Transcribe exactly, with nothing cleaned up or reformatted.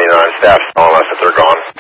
you know, and staff's telling us that they're gone.